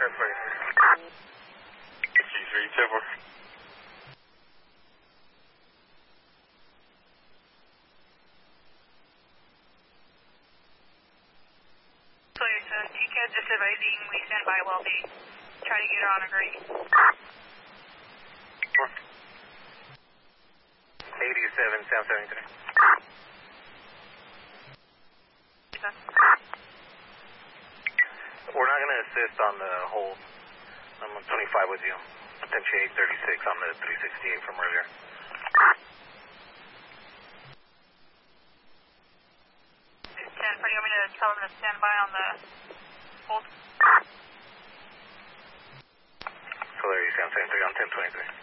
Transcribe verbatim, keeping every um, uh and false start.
ten twenty-three. G three, ten four. So it's uh, T C A D just advising we stand by while they try to get her on a grade. eighty-seven, South seventy-three. We're not going to assist on the hold. I'm on twenty-five with you. Attention eight thirty-six on the three sixty-eight from earlier. ten, for you want me to tell them to stand by on the hold? So there you Sam seventy-three on ten twenty-three.